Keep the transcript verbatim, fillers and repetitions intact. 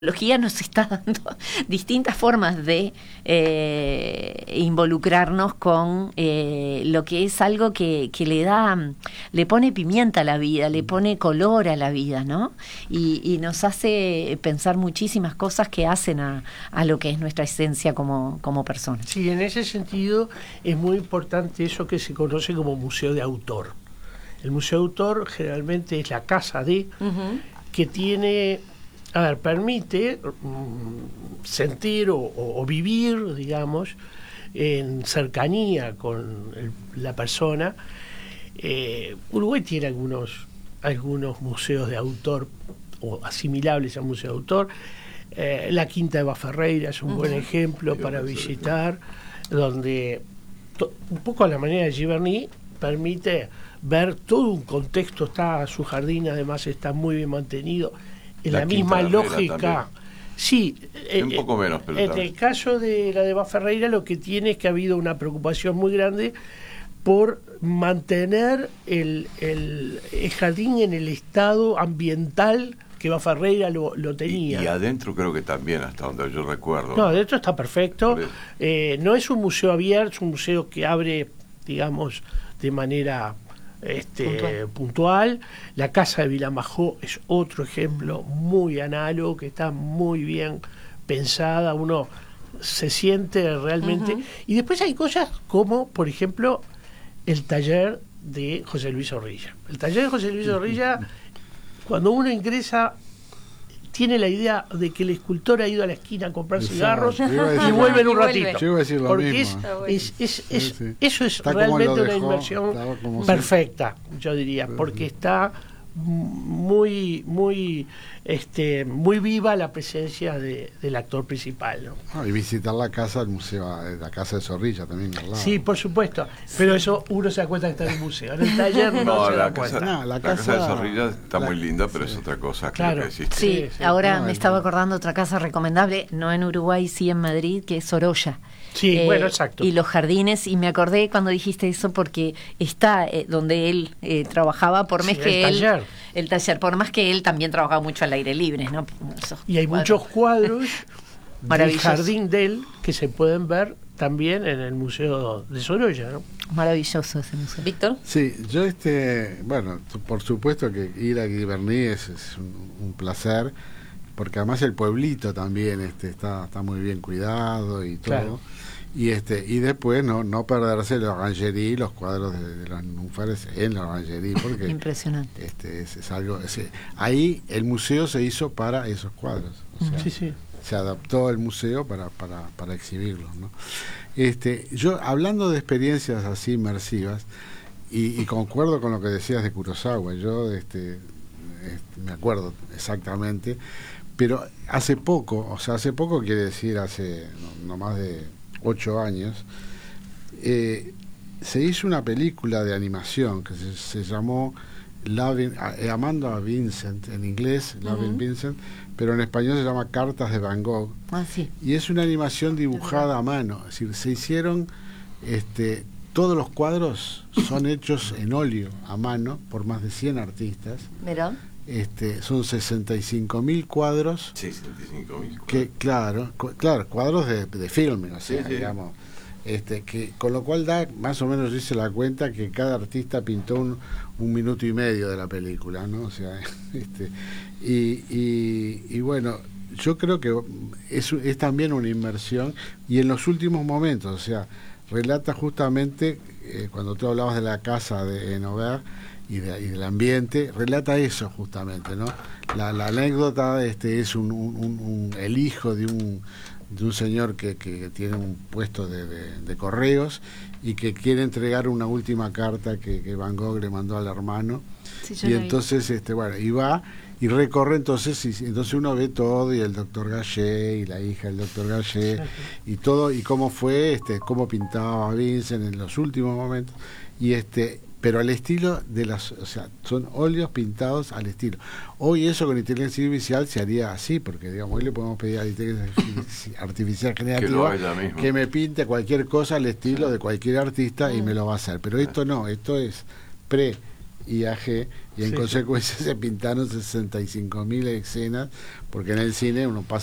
La tecnología nos está dando distintas formas de eh, involucrarnos con eh, lo que es algo que, que le da, le pone pimienta a la vida, le pone color a la vida, ¿no? Y, y nos hace pensar muchísimas cosas que hacen a, a lo que es nuestra esencia como, como personas. Sí, en ese sentido es muy importante eso que se conoce como museo de autor. El museo de autor generalmente es la casa de, uh-huh. que tiene... A ver, permite mm, sentir o, o, o vivir, digamos, en cercanía con el, la persona. Eh, Uruguay tiene algunos, algunos museos de autor o asimilables a museo de autor. Eh, la Quinta de Baferreira es un uh-huh. buen ejemplo para visitar, donde to, un poco a la manera de Giverny permite ver todo un contexto. Está su jardín, además está muy bien mantenido. En la, la misma lógica, sí, eh, un poco menos, pero en también. El caso de la de Baferreira lo que tiene es que ha habido una preocupación muy grande por mantener el, el, el jardín en el estado ambiental que Baferreira lo, lo tenía. Y, y adentro creo que también, hasta donde yo recuerdo. No, adentro está perfecto. Eh, no es un museo abierto, es un museo que abre, digamos, de manera... Este, puntual. puntual. La casa de Vilamajó es otro ejemplo muy análogo, que está muy bien pensada, uno se siente realmente. Uh-huh. Y después hay cosas como, por ejemplo, el taller de José Luis Zorrilla. El taller de José Luis Zorrilla, cuando uno ingresa, tiene la idea de que el escultor ha ido a la esquina a comprar cigarros y vuelve en un ratito. Yo iba a decir lo porque mismo. Es, es, es, es, sí, sí. eso es está realmente una dejó, inversión perfecta, yo diría, sí, porque sí. está muy muy este muy viva la presencia de, del actor principal, ¿no? Ah, y visitar la casa del museo, la casa de Zorrilla también al lado. Sí, por supuesto, pero eso uno se da cuenta que está en el museo, en el taller no, no se la da casa, cuenta. No, la, la casa, casa de Zorrilla está la, muy linda, pero sí. es otra cosa. Claro. Que existe. Sí, sí, sí. ahora no, me es estaba bueno. acordando otra casa recomendable, no en Uruguay, sí en Madrid, que es Sorolla. Sí, eh, bueno, exacto. Y los jardines, y me acordé cuando dijiste eso porque está eh, donde él eh, trabajaba, por más sí, que el él... taller. El taller, por más que él también trabajaba mucho al aire libre, ¿no? Esos y hay cuadros. muchos cuadros del jardín de él que se pueden ver también en el Museo de Sorolla, ¿no? Maravilloso ese museo. ¿Víctor? Sí, yo este, bueno, por supuesto que ir a Giverny es, es un, un placer, porque además el pueblito también este está, está muy bien cuidado y todo. Claro. Y este y después no no perderse los Orangerie, los cuadros de, de los Nenúfares en la Orangerie, porque impresionante. Este es, es algo es, ahí el museo se hizo para esos cuadros, o sea, sí, sí. se adaptó el museo para para para exhibirlos, ¿no? Este, yo hablando de experiencias así inmersivas y, y concuerdo con lo que decías de Kurosawa, yo este, este me acuerdo exactamente, pero hace poco, o sea, hace poco quiere decir hace no, no más de ocho años, eh, se hizo una película de animación que se, se llamó Loving, eh, Amando a Vincent, en inglés, Loving uh-huh. Vincent, pero en español se llama Cartas de Van Gogh. Ah, sí. Y es una animación dibujada a mano, es decir, se hicieron, este, todos los cuadros son hechos en óleo a mano por más de cien artistas. ¿Verdad? Este, son sesenta y cinco mil cuadros. sesenta y cinco mil cuadros. Que, claro, cu- claro, cuadros de, de filme, o sea, sí, sí. digamos, este, que con lo cual da, más o menos hice la cuenta que cada artista pintó un, un minuto y medio de la película, ¿no? O sea, este, y, y, y bueno, yo creo que es, es también una inmersión, y en los últimos momentos, o sea, relata justamente, eh, cuando tú hablabas de la casa de Enover, Y, de, y del ambiente, relata eso justamente, ¿no? La, la anécdota este es un, un, un, un, el hijo de un de un señor que, que tiene un puesto de, de, de correos y que quiere entregar una última carta que, que Van Gogh le mandó al hermano, sí, y entonces este bueno y va y recorre entonces y entonces uno ve todo, y el doctor Gallé y la hija del doctor Gallé y todo, y cómo fue este cómo pintaba Vincent en los últimos momentos, y este pero al estilo de las, o sea, son óleos pintados al estilo. Hoy eso con inteligencia artificial se haría así, porque digamos, hoy le podemos pedir a la inteligencia artificial generativa que, que me pinte cualquier cosa al estilo de cualquier artista, sí, y me lo va a hacer. Pero esto no, esto es pre I A G, y en Sí. consecuencia se pintaron sesenta y cinco mil escenas, porque en el cine uno pasa